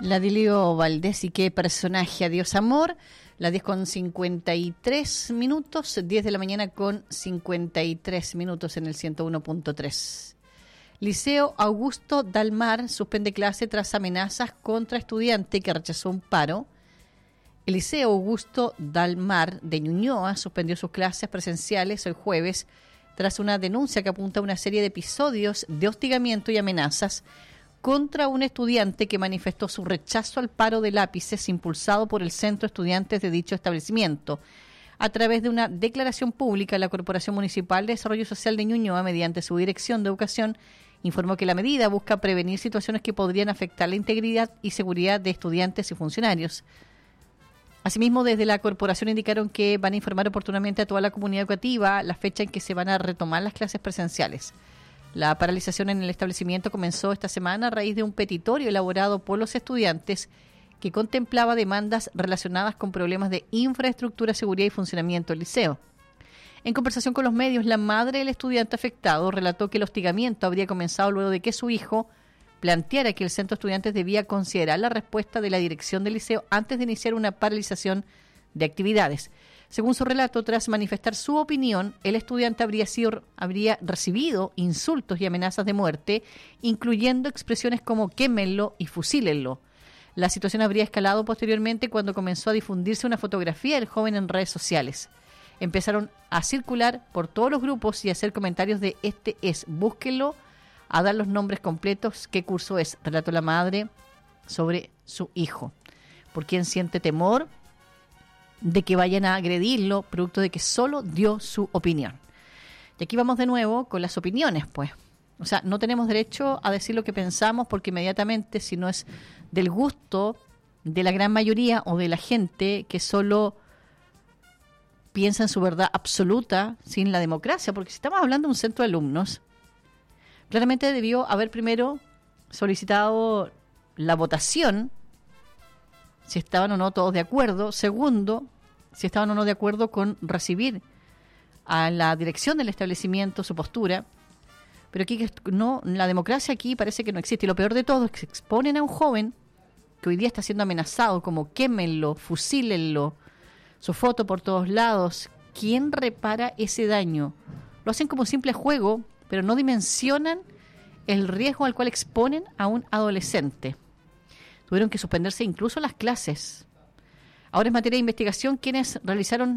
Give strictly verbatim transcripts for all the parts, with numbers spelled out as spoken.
La Dilio Valdés, y qué personaje, adiós amor. Las diez con cincuenta y tres minutos, diez de la mañana con cincuenta y tres minutos en el ciento uno punto tres. Liceo Augusto Dalmar suspende clase tras amenazas contra estudiante que rechazó un paro. El Liceo Augusto Dalmar de Ñuñoa suspendió sus clases presenciales hoy jueves tras una denuncia que apunta a una serie de episodios de hostigamiento y amenazas contra un estudiante que manifestó su rechazo al paro de lápices impulsado por el Centro de Estudiantes de dicho establecimiento. A través de una declaración pública, la Corporación Municipal de Desarrollo Social de Ñuñoa, mediante su Dirección de Educación, informó que la medida busca prevenir situaciones que podrían afectar la integridad y seguridad de estudiantes y funcionarios. Asimismo, desde la corporación indicaron que van a informar oportunamente a toda la comunidad educativa la fecha en que se van a retomar las clases presenciales. La paralización en el establecimiento comenzó esta semana a raíz de un petitorio elaborado por los estudiantes que contemplaba demandas relacionadas con problemas de infraestructura, seguridad y funcionamiento del liceo. En conversación con los medios, la madre del estudiante afectado relató que el hostigamiento habría comenzado luego de que su hijo planteara que el centro de estudiantes debía considerar la respuesta de la dirección del liceo antes de iniciar una paralización de actividades. Según su relato, tras manifestar su opinión, el estudiante habría sido, habría recibido insultos y amenazas de muerte, incluyendo expresiones como quémenlo y fusílenlo. La situación habría escalado posteriormente cuando comenzó a difundirse una fotografía del joven en redes sociales. Empezaron a circular por todos los grupos y a hacer comentarios de este es, búsquenlo, a dar los nombres completos, qué curso es, relató la madre sobre su hijo. ¿Por quién siente temor de que vayan a agredirlo, producto de que solo dio su opinión? Y aquí vamos de nuevo con las opiniones, pues. O sea, no tenemos derecho a decir lo que pensamos porque inmediatamente, si no es del gusto de la gran mayoría o de la gente que solo piensa en su verdad absoluta sin la democracia, porque si estamos hablando de un centro de alumnos, claramente debió haber primero solicitado la votación, si estaban o no todos de acuerdo. Segundo, si estaban o no de acuerdo con recibir a la dirección del establecimiento su postura. Pero aquí no, la democracia aquí parece que no existe. Y lo peor de todo es que se exponen a un joven que hoy día está siendo amenazado, como quémenlo, fusílenlo, su foto por todos lados. ¿Quién repara ese daño? Lo hacen como simple juego, pero no dimensionan el riesgo al cual exponen a un adolescente. Tuvieron que suspenderse incluso las clases. Ahora, en materia de investigación, quienes realizaron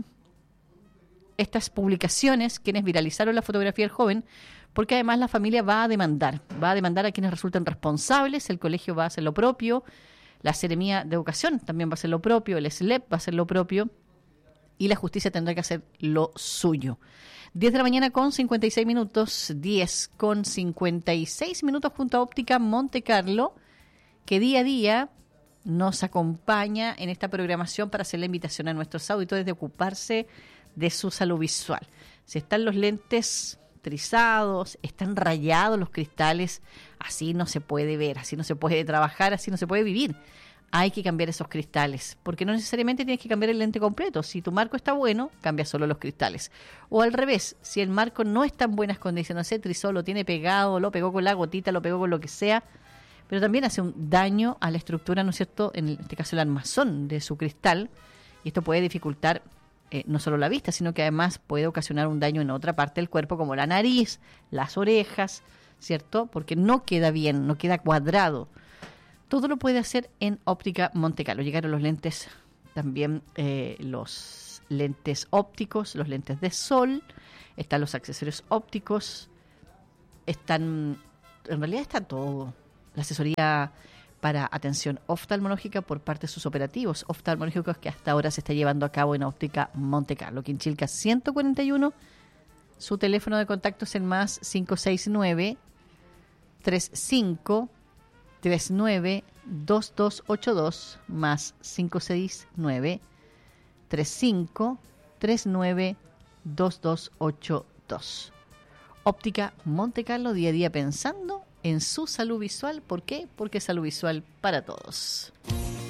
estas publicaciones, quienes viralizaron la fotografía del joven, porque además la familia va a demandar, va a demandar a quienes resulten responsables, el colegio va a hacer lo propio, la Seremía de Educación también va a hacer lo propio, el S L E P va a hacer lo propio, y la justicia tendrá que hacer lo suyo. diez de la mañana con cincuenta y seis minutos, diez con cincuenta y seis minutos junto a Óptica Monte Carlo, que día a día nos acompaña en esta programación para hacer la invitación a nuestros auditores de ocuparse de su salud visual. Si están los lentes trizados, están rayados los cristales, así no se puede ver, así no se puede trabajar, así no se puede vivir. Hay que cambiar esos cristales, porque no necesariamente tienes que cambiar el lente completo. Si tu marco está bueno, cambia solo los cristales. O al revés, si el marco no está en buenas condiciones, se trizó, lo tiene pegado, lo pegó con la gotita, lo pegó con lo que sea, pero también hace un daño a la estructura, ¿no es cierto?, en este caso el armazón de su cristal, y esto puede dificultar eh, no solo la vista, sino que además puede ocasionar un daño en otra parte del cuerpo, como la nariz, las orejas, ¿cierto?, porque no queda bien, no queda cuadrado. Todo lo puede hacer en Óptica Monte Carlo. Llegaron los lentes, también eh, los lentes ópticos, los lentes de sol, están los accesorios ópticos, están, en realidad está todo. La asesoría para atención oftalmológica por parte de sus operativos oftalmológicos que hasta ahora se está llevando a cabo en Óptica Monte Carlo. Quinchilca ciento cuarenta y uno, su teléfono de contacto es el más cinco seis nueve, tres cinco tres nueve, dos dos ocho dos, más cinco seis nueve, tres cinco tres nueve, dos dos ocho dos. Óptica Monte Carlo, día a día pensando en su salud visual. ¿Por qué? Porque es salud visual para todos.